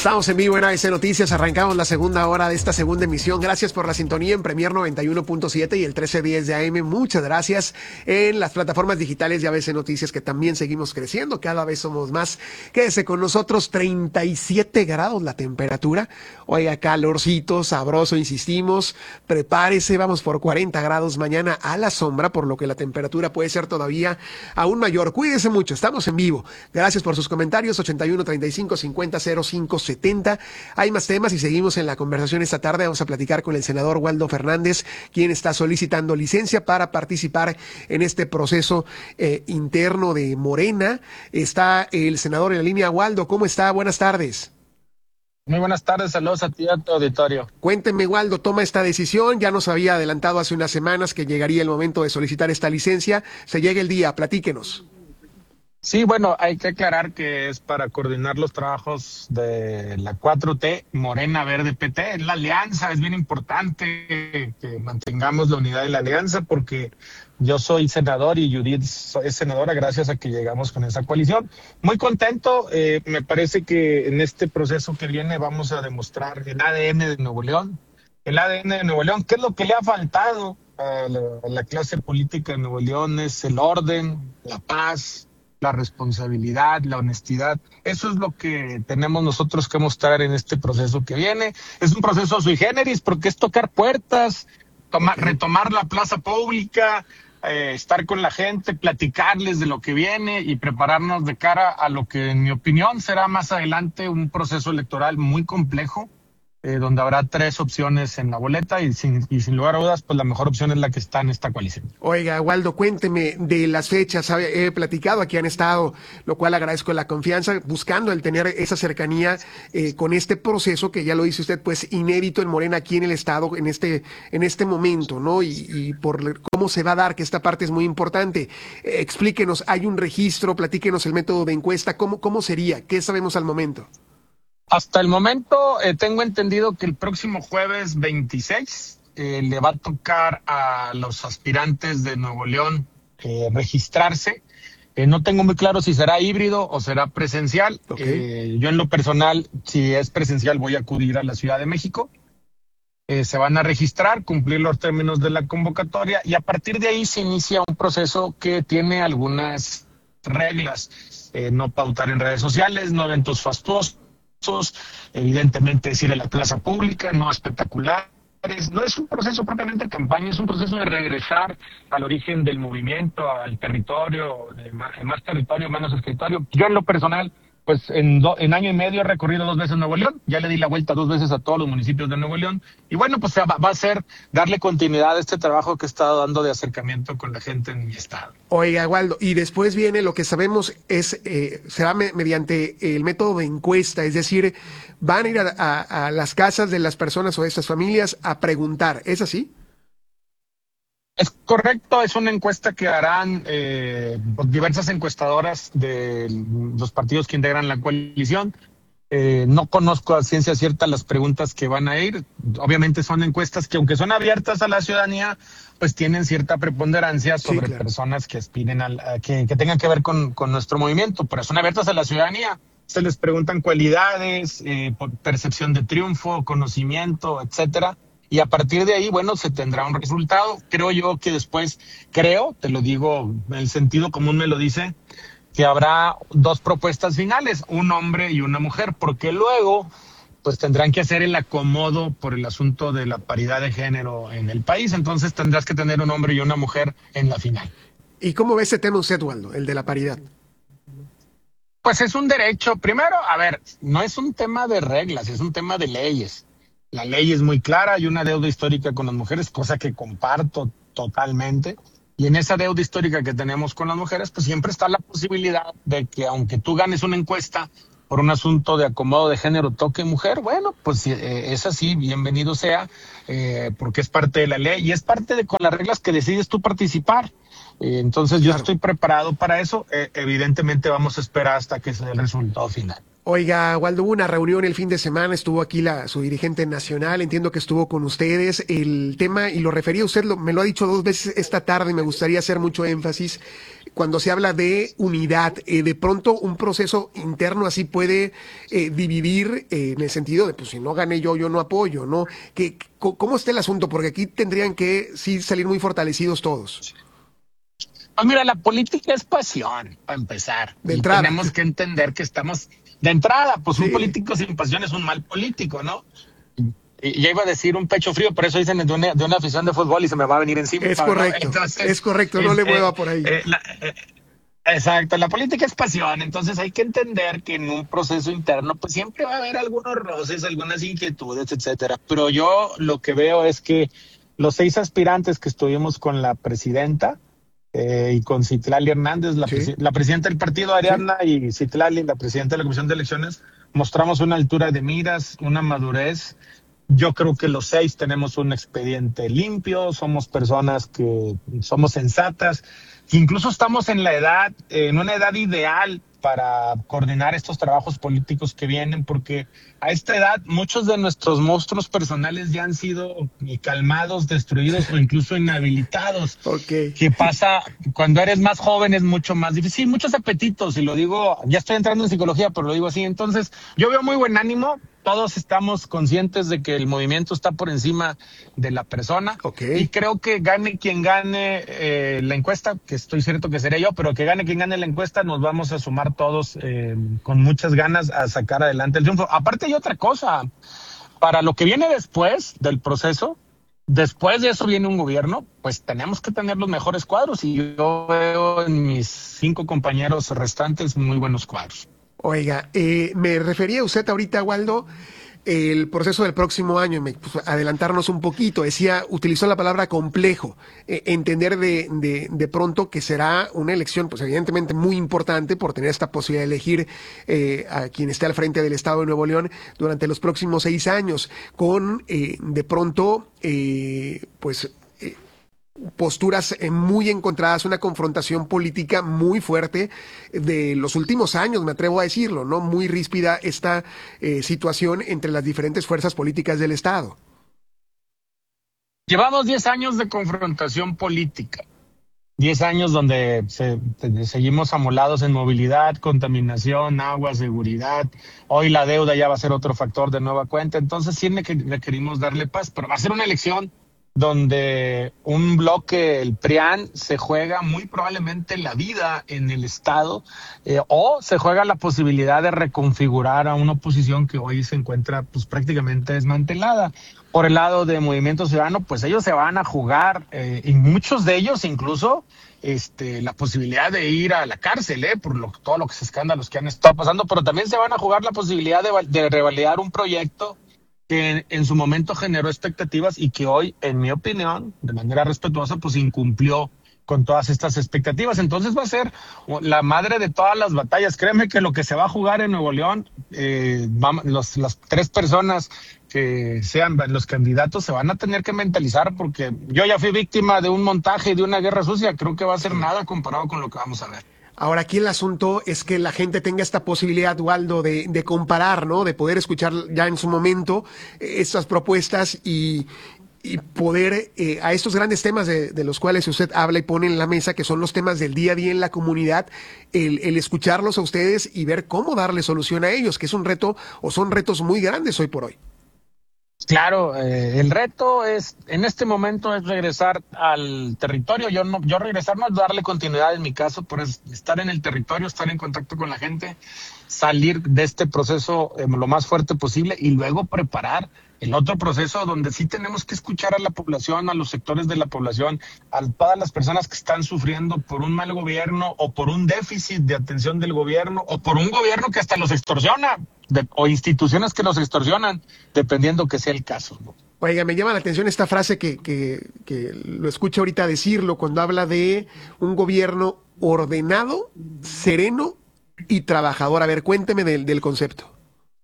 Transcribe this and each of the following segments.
Estamos en vivo en ABC Noticias, arrancamos la segunda hora de esta segunda emisión. Gracias por la sintonía en Premier 91.7 y el 1310 de AM. Muchas gracias en las plataformas digitales de ABC Noticias, que también seguimos creciendo, cada vez somos más. Quédese con nosotros, 37 grados la temperatura. Oiga, calorcito, sabroso, insistimos. Prepárese, vamos por 40 grados mañana a la sombra, por lo que la temperatura puede ser todavía aún mayor. Cuídese mucho, estamos en vivo. Gracias por sus comentarios, 81 35 50 05 70. Hay más temas y seguimos en la conversación esta tarde. Vamos a platicar con el senador Waldo Fernández, quien está solicitando licencia para participar en este proceso interno de Morena. Está el senador en la línea. Waldo, ¿cómo está? Buenas tardes. Muy buenas tardes, saludos a ti y a tu auditorio. Cuénteme, Waldo, toma esta decisión. Ya nos había adelantado hace unas semanas que llegaría el momento de solicitar esta licencia. Se llega el día, platíquenos. Sí, bueno, hay que aclarar que es para coordinar los trabajos de la 4T, Morena, Verde, PT. Es la alianza, es bien importante que mantengamos la unidad de la alianza, porque yo soy senador y Judith es senadora gracias a que llegamos con esa coalición. Muy contento, me parece que en este proceso que viene vamos a demostrar el ADN de Nuevo León. El ADN de Nuevo León, ¿qué es lo que le ha faltado a la clase política de Nuevo León? Es el orden, la paz, la responsabilidad, la honestidad. Eso es lo que tenemos nosotros que mostrar en este proceso que viene. Es un proceso sui generis porque es tocar puertas, retomar la plaza pública, estar con la gente, platicarles de lo que viene y prepararnos de cara a lo que, en mi opinión, será más adelante un proceso electoral muy complejo, donde habrá 3 opciones en la boleta y sin lugar a dudas, pues la mejor opción es la que está en esta coalición. Oiga, Waldo, cuénteme de las fechas. He platicado, aquí han estado, lo cual agradezco la confianza, buscando el tener esa cercanía con este proceso que ya lo dice usted, pues inédito en Morena aquí en el estado en este momento, ¿no? Y por cómo se va a dar, que esta parte es muy importante. Explíquenos, hay un registro, platíquenos el método de encuesta, ¿cómo sería? ¿Qué sabemos al momento? Hasta el momento tengo entendido que el próximo jueves 26 le va a tocar a los aspirantes de Nuevo León registrarse. No tengo muy claro si será híbrido o será presencial. Okay. Yo en lo personal, si es presencial, voy a acudir a la Ciudad de México. Se van a registrar, cumplir los términos de la convocatoria y a partir de ahí se inicia un proceso que tiene algunas reglas. No pautar en redes sociales, no eventos fastuosos, evidentemente es ir a la plaza pública, no espectaculares. No es un proceso propiamente de campaña, es un proceso de regresar al origen del movimiento, al territorio, más territorio, menos escritorio. Yo en lo personal, pues en año y medio he recorrido 2 veces Nuevo León, ya le di la vuelta 2 veces a todos los municipios de Nuevo León, y bueno, pues va a ser darle continuidad a este trabajo que he estado dando de acercamiento con la gente en mi estado. Oiga, Waldo, y después viene lo que sabemos es, será mediante el método de encuesta, es decir, van a ir a las casas de las personas o de estas familias a preguntar, ¿es así? Es correcto, es una encuesta que harán diversas encuestadoras de los partidos que integran la coalición. No conozco a ciencia cierta las preguntas que van a ir. Obviamente son encuestas que, aunque son abiertas a la ciudadanía, pues tienen cierta preponderancia sobre claro, personas que aspiren que tengan que ver con nuestro movimiento, pero son abiertas a la ciudadanía. Se les preguntan cualidades, percepción de triunfo, conocimiento, etcétera. Y a partir de ahí, bueno, se tendrá un resultado. Creo yo que después, te lo digo, el sentido común me lo dice, que habrá 2 propuestas finales, un hombre y una mujer, porque luego pues tendrán que hacer el acomodo por el asunto de la paridad de género en el país, entonces tendrás que tener un hombre y una mujer en la final. ¿Y cómo ve ese tema usted, Waldo, el de la paridad? Pues es un derecho. Primero, a ver, no es un tema de reglas, es un tema de leyes. La ley es muy clara, hay una deuda histórica con las mujeres, cosa que comparto totalmente. Y en esa deuda histórica que tenemos con las mujeres, pues siempre está la posibilidad de que, aunque tú ganes una encuesta por un asunto de acomodo de género, toque mujer, bueno, pues es así, bienvenido sea, porque es parte de la ley y es parte con las reglas que decides tú participar. Entonces yo estoy preparado para eso. Evidentemente vamos a esperar hasta que se dé el resultado final. Oiga, Waldo, hubo una reunión el fin de semana, estuvo aquí su dirigente nacional, entiendo que estuvo con ustedes. El tema, y lo refería usted, me lo ha dicho 2 veces esta tarde, me gustaría hacer mucho énfasis. cuando se habla de unidad, de pronto un proceso interno así puede dividir en el sentido de, pues si no gané yo no apoyo, ¿no? ¿Cómo está el asunto? Porque aquí tendrían que sí salir muy fortalecidos todos. Pues mira, la política es pasión, para empezar. De Y entrada. tenemos que entender que estamos, de entrada, pues un Sí, político sin pasión es un mal político, ¿no? Y ya iba a decir un pecho frío, pero eso dicen de una afición de fútbol y se me va a venir encima, es ¿no? correcto, Entonces, no es, le mueva por ahí. exacto, la política es pasión, entonces hay que entender que en un proceso interno pues siempre va a haber algunos roces, algunas inquietudes, etcétera. Pero yo lo que veo es que los 6 aspirantes que estuvimos con la presidenta y con Citlali Hernández, Sí, la presidenta del partido sí. Ariadna y Citlali, la presidenta de la Comisión de Elecciones, mostramos una altura de miras, una madurez. Yo creo que los 6 tenemos un expediente limpio, somos personas que somos sensatas, que incluso estamos en la edad, en una edad ideal para coordinar estos trabajos políticos que vienen, porque a esta edad muchos de nuestros monstruos personales ya han sido calmados, destruidos o incluso inhabilitados. Ok. ¿Qué pasa cuando eres más joven? Es mucho más difícil. Sí, muchos apetitos, y lo digo, ya estoy entrando en psicología, pero lo digo así. Entonces, yo veo muy buen ánimo. Todos estamos conscientes de que el movimiento está por encima de la persona. Ok. Y creo que gane quien gane la encuesta, que estoy cierto que seré yo, pero que gane quien gane la encuesta, nos vamos a sumar todos con muchas ganas a sacar adelante el triunfo. Aparte hay otra cosa, para lo que viene después del proceso, después de eso viene un gobierno, pues tenemos que tener los mejores cuadros, y yo veo en mis 5 compañeros restantes muy buenos cuadros. Oiga, me refería usted ahorita, Waldo, el proceso del próximo año, pues, adelantarnos un poquito, decía, utilizó la palabra complejo, entender de pronto que será una elección, pues evidentemente muy importante por tener esta posibilidad de elegir a quien esté al frente del Estado de Nuevo León durante los próximos 6 años, con de pronto, pues posturas muy encontradas, una confrontación política muy fuerte de los últimos años, me atrevo a decirlo, ¿no? Muy ríspida esta situación entre las diferentes fuerzas políticas del Estado. Llevamos 10 años de confrontación política, 10 años donde seguimos amolados en movilidad, contaminación, agua, seguridad. Hoy la deuda ya va a ser otro factor de nueva cuenta. Entonces sí requerimos darle paz, pero va a ser una elección donde un bloque, el PRIAN, se juega muy probablemente la vida en el Estado, o se juega la posibilidad de reconfigurar a una oposición que hoy se encuentra pues prácticamente desmantelada. Por el lado de Movimiento Ciudadano, pues ellos se van a jugar, y muchos de ellos incluso la posibilidad de ir a la cárcel, por todos los escándalos que han estado pasando, pero también se van a jugar la posibilidad de revalidar un proyecto que en su momento generó expectativas y que hoy, en mi opinión, de manera respetuosa, pues incumplió con todas estas expectativas. Entonces va a ser la madre de todas las batallas. Créeme que lo que se va a jugar en Nuevo León, las 3 personas que sean los candidatos se van a tener que mentalizar, porque yo ya fui víctima de un montaje y de una guerra sucia. Creo que va a ser nada comparado con lo que vamos a ver. Ahora, aquí el asunto es que la gente tenga esta posibilidad, Waldo, de comparar, ¿no? De poder escuchar ya en su momento estas propuestas y poder a estos grandes temas de los cuales usted habla y pone en la mesa, que son los temas del día a día en la comunidad, el escucharlos a ustedes y ver cómo darle solución a ellos, que es un reto o son retos muy grandes hoy por hoy. Claro, el reto en este momento es regresar al territorio. Yo regresar no es darle continuidad en mi caso, pero es estar en el territorio, estar en contacto con la gente, salir de este proceso lo más fuerte posible y luego preparar el otro proceso donde sí tenemos que escuchar a la población, a los sectores de la población, a todas las personas que están sufriendo por un mal gobierno o por un déficit de atención del gobierno o por un gobierno que hasta los extorsiona, o instituciones que los extorsionan, dependiendo que sea el caso, ¿no? Oiga, me llama la atención esta frase que lo escucho ahorita decirlo cuando habla de un gobierno ordenado, sereno y trabajador. A ver, cuénteme del concepto.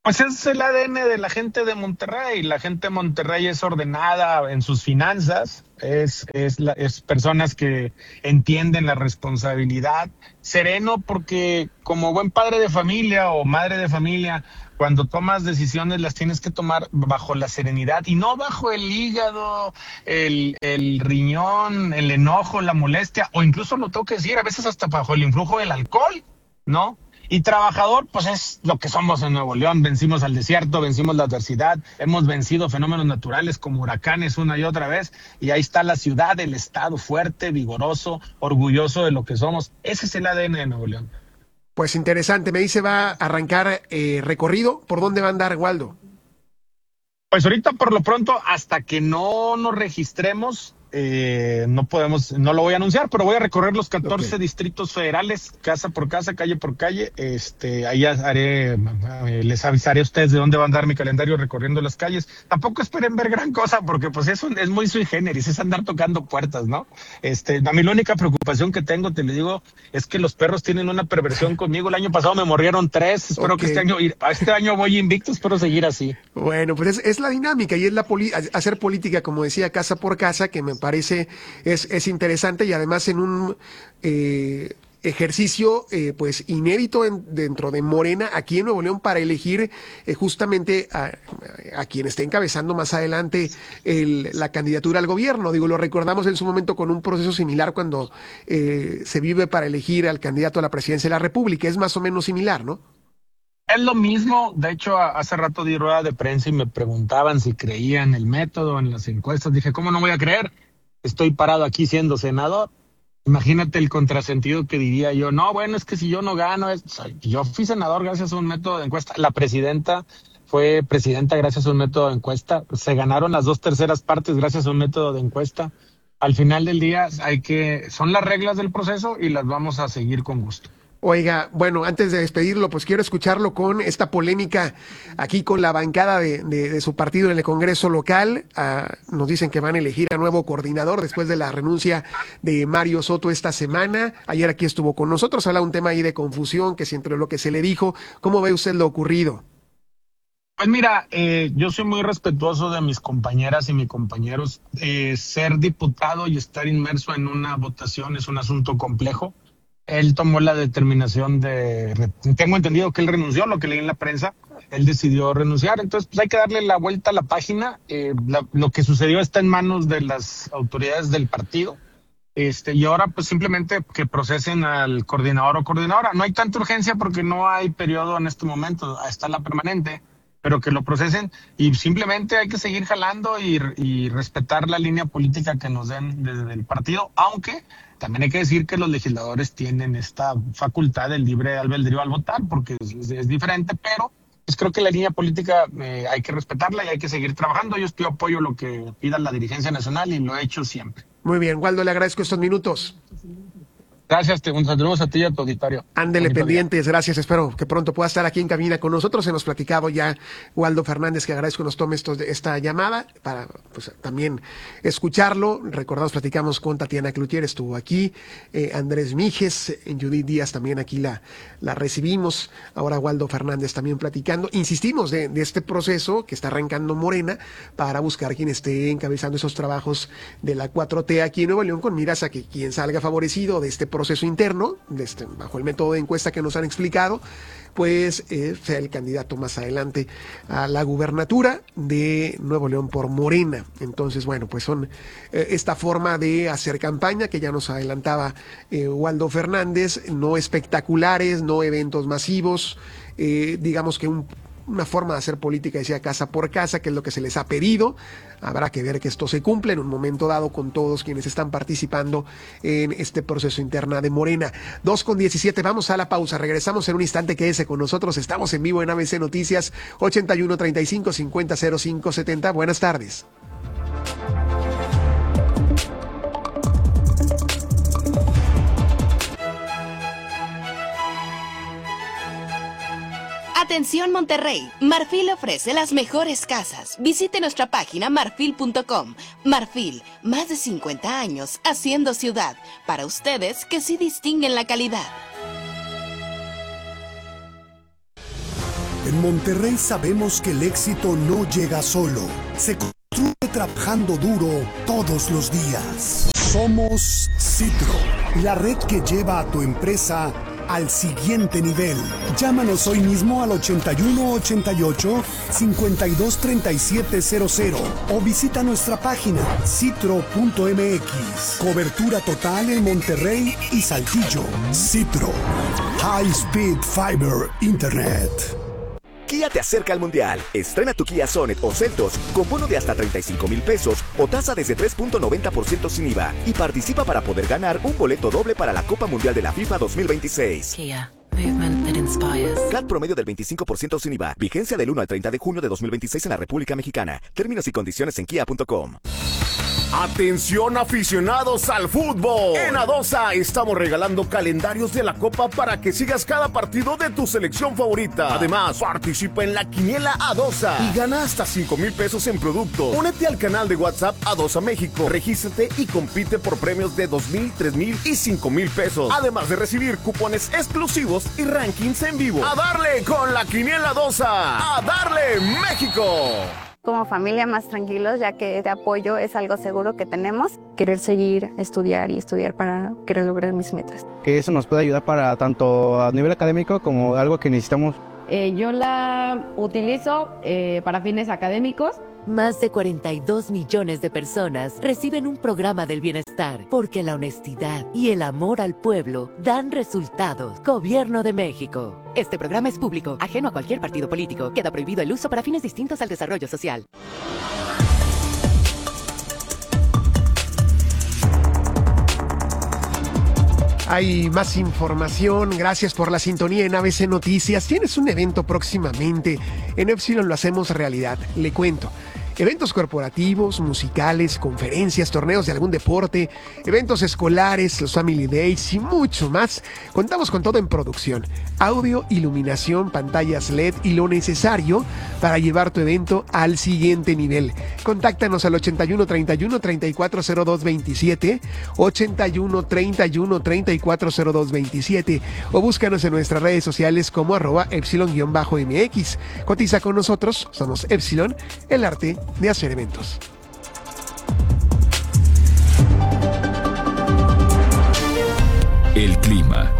Pues es el ADN de la gente de Monterrey. La gente de Monterrey es ordenada en sus finanzas, es personas que entienden la responsabilidad. Sereno porque como buen padre de familia o madre de familia, cuando tomas decisiones las tienes que tomar bajo la serenidad y no bajo el hígado, el riñón, el enojo, la molestia, o incluso lo tengo que decir, a veces hasta bajo el influjo del alcohol, ¿no? Y trabajador, pues es lo que somos en Nuevo León. Vencimos al desierto, vencimos la adversidad, hemos vencido fenómenos naturales como huracanes una y otra vez. Y ahí está la ciudad, el estado fuerte, vigoroso, orgulloso de lo que somos. Ese es el ADN de Nuevo León. Pues interesante, me dice va a arrancar recorrido. ¿Por dónde va a andar, Waldo? Pues ahorita por lo pronto, hasta que no nos registremos, no podemos, no lo voy a anunciar, pero voy a recorrer los 14 distritos federales, casa por casa, calle por calle. Ahí haré, les avisaré a ustedes de dónde va a andar mi calendario recorriendo las calles. Tampoco esperen ver gran cosa, porque pues eso es muy sui generis, es andar tocando puertas, ¿no? A mí la única preocupación que tengo, te le digo, es que los perros tienen una perversión conmigo. El año pasado me mordieron 3, espero que este año voy invicto, espero seguir así. Bueno, pues es la dinámica y es hacer política, como decía, casa por casa, que me parece es interesante y además en un ejercicio pues inédito dentro de Morena aquí en Nuevo León para elegir justamente a quien esté encabezando más adelante la candidatura al gobierno. Digo, lo recordamos en su momento con un proceso similar cuando se vive para elegir al candidato a la presidencia de la República. Es más o menos similar, ¿no? Es lo mismo, de hecho, hace rato di rueda de prensa y me preguntaban si creía en el método, en las encuestas. Dije, ¿cómo no voy a creer? Estoy parado aquí siendo senador. Imagínate el contrasentido que diría yo. No, bueno, es que si yo no gano, yo fui senador gracias a un método de encuesta. La presidenta fue presidenta gracias a un método de encuesta. Se ganaron las 2/3 partes gracias a un método de encuesta. Al final del día son las reglas del proceso y las vamos a seguir con gusto. Oiga, bueno, antes de despedirlo, pues quiero escucharlo con esta polémica aquí con la bancada de su partido en el Congreso local. Nos dicen que van a elegir a nuevo coordinador después de la renuncia de Mario Soto esta semana. Ayer aquí estuvo con nosotros, habla un tema ahí de confusión, que si entre lo que se le dijo. ¿Cómo ve usted lo ocurrido? Pues mira, yo soy muy respetuoso de mis compañeras y mis compañeros. Ser diputado y estar inmerso en una votación es un asunto complejo. Él tomó la determinación tengo entendido que él renunció, lo que leí en la prensa, él decidió renunciar, entonces pues hay que darle la vuelta a la página. Lo que sucedió está en manos de las autoridades del partido, y ahora pues simplemente que procesen al coordinador o coordinadora. No hay tanta urgencia porque no hay periodo en este momento, está la permanente, pero que lo procesen y simplemente hay que seguir jalando y respetar la línea política que nos den desde el partido, aunque también hay que decir que los legisladores tienen esta facultad del libre albedrío al votar, porque es diferente, pero pues creo que la línea política hay que respetarla y hay que seguir trabajando. Yo apoyo lo que pida la dirigencia nacional y lo he hecho siempre. Muy bien, Waldo, le agradezco estos minutos. Gracias, un saludo a ti y a tu auditorio. Ándele pendientes, gracias, espero que pronto pueda estar aquí en cabina con nosotros. Hemos platicado ya Waldo Fernández, que agradezco que nos tome esta llamada para pues también escucharlo. Recordamos, platicamos con Tatiana Cloutier, estuvo aquí, Andrés Mijes, Judith Díaz también aquí la recibimos. Ahora Waldo Fernández también platicando. Insistimos de este proceso que está arrancando Morena para buscar quien esté encabezando esos trabajos de la 4T aquí en Nuevo León, con miras a que quien salga favorecido de este proceso interno, bajo el método de encuesta que nos han explicado, pues sea el candidato más adelante a la gubernatura de Nuevo León por Morena. Entonces, bueno, pues son esta forma de hacer campaña que ya nos adelantaba Waldo Fernández, no espectaculares, no eventos masivos, digamos que una forma de hacer política, decía, casa por casa, que es lo que se les ha pedido. Habrá que ver que esto se cumple en un momento dado con todos quienes están participando en este proceso interna de Morena. 2:17, vamos a la pausa, regresamos en un instante, quédese con nosotros, estamos en vivo en ABC Noticias, 81 35 50 05 70. Buenas tardes. Atención Monterrey, Marfil ofrece las mejores casas. Visite nuestra página marfil.com. Marfil, más de 50 años haciendo ciudad. Para ustedes que sí distinguen la calidad. En Monterrey sabemos que el éxito no llega solo, se construye trabajando duro todos los días. Somos Citro, la red que lleva a tu empresa al siguiente nivel. Llámanos hoy mismo al 8188-523700 o visita nuestra página citro.mx. Cobertura total en Monterrey y Saltillo. Citro, High Speed Fiber Internet. Kia te acerca al Mundial. Estrena tu Kia Sonet o Seltos con bono de hasta 35,000 pesos o tasa desde 3.90% sin IVA y participa para poder ganar un boleto doble para la Copa Mundial de la FIFA 2026. Kia, movement that inspires. CAT promedio del 25% sin IVA. Vigencia del 1 al 30 de junio de 2026 en la República Mexicana. Términos y condiciones en kia.com. Atención aficionados al fútbol. En Adosa estamos regalando calendarios de la Copa para que sigas cada partido de tu selección favorita. Además, participa en la Quiniela Adosa y gana hasta 5,000 pesos en producto. Únete al canal de WhatsApp Adosa México. Regístrate y compite por premios de 2,000, 3,000 y 5,000 pesos. Además de recibir cupones exclusivos y rankings en vivo. ¡A darle con la Quiniela Adosa! ¡A darle México! Como familia más tranquilos, ya que este apoyo es algo seguro que tenemos. Querer seguir, estudiar para querer lograr mis metas. Que eso nos puede ayudar para tanto a nivel académico como algo que necesitamos. Yo la utilizo para fines académicos. Más de 42 millones de personas reciben un programa del bienestar porque la honestidad y el amor al pueblo dan resultados. Gobierno de México. Este programa es público, ajeno a cualquier partido político. Queda prohibido el uso para fines distintos al desarrollo social. Hay más información, gracias por la sintonía en ABC Noticias. Tienes un evento próximamente, en Epsilon lo hacemos realidad, le cuento. Eventos corporativos, musicales, conferencias, torneos de algún deporte, eventos escolares, los Family Days y mucho más. Contamos con todo en producción, audio, iluminación, pantallas LED y lo necesario para llevar tu evento al siguiente nivel. Contáctanos al 81 31 3402 27, 81 31 3402 27 o búscanos en nuestras redes sociales como @Epsilon-MX. Cotiza con nosotros, somos Epsilon, el arte de hacer eventos. El clima.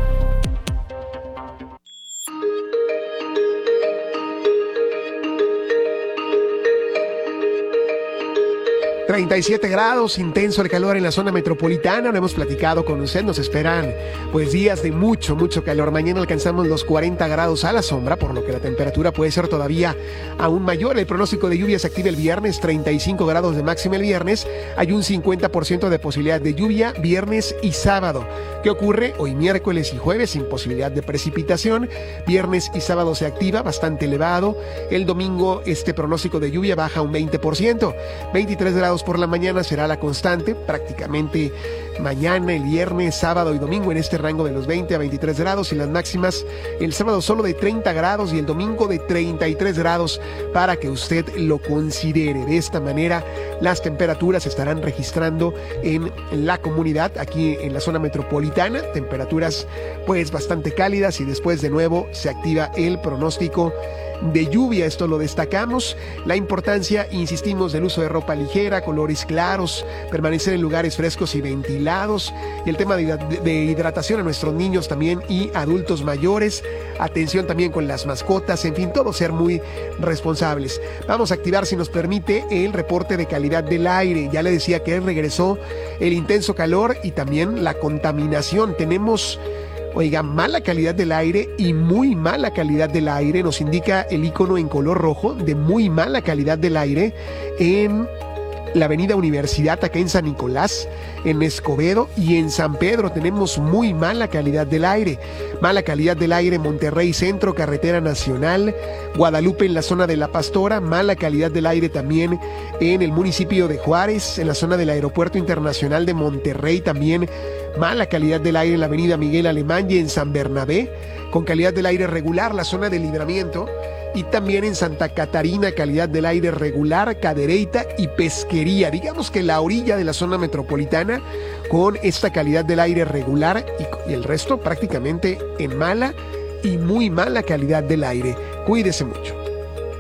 37 grados, intenso el calor en la zona metropolitana, lo hemos platicado con usted, nos esperan pues días de mucho calor. Mañana alcanzamos los 40 grados a la sombra, por lo que la temperatura puede ser todavía aún mayor. El pronóstico de lluvia se activa el viernes, 35 grados de máxima el viernes, hay un 50% de posibilidad de lluvia viernes y sábado. ¿Qué ocurre? Hoy miércoles y jueves sin posibilidad de precipitación, viernes y sábado se activa bastante elevado, el domingo este pronóstico de lluvia baja un 20%, 23 grados por la mañana será la constante, prácticamente mañana, el viernes, sábado y domingo en este rango de los 20 a 23 grados y las máximas el sábado solo de 30 grados y el domingo de 33 grados para que usted lo considere. De esta manera las temperaturas se estarán registrando en la comunidad, aquí en la zona metropolitana, temperaturas pues bastante cálidas y después de nuevo se activa el pronóstico de lluvia. Esto lo destacamos, la importancia, insistimos, del uso de ropa ligera, colores claros, permanecer en lugares frescos y ventilados, y el tema de hidratación a nuestros niños también y adultos mayores, atención también con las mascotas, en fin, todo ser muy responsables. Vamos a activar, si nos permite, el reporte de calidad del aire. Ya le decía que regresó el intenso calor y también la contaminación. Tenemos mala calidad del aire y muy mala calidad del aire, nos indica el icono en color rojo de muy mala calidad del aire en la avenida Universidad, acá en San Nicolás, en Escobedo y en San Pedro tenemos muy mala calidad del aire. Mala calidad del aire en Monterrey Centro, Carretera Nacional, Guadalupe en la zona de La Pastora, mala calidad del aire también en el municipio de Juárez, en la zona del Aeropuerto Internacional de Monterrey también, mala calidad del aire en la avenida Miguel Alemán y en San Bernabé, con calidad del aire regular la zona de Libramiento, y también en Santa Catarina calidad del aire regular, Cadereyta y Pesquería. Digamos que la orilla de la zona metropolitana con esta calidad del aire regular y el resto prácticamente en mala y muy mala calidad del aire. Cuídese mucho.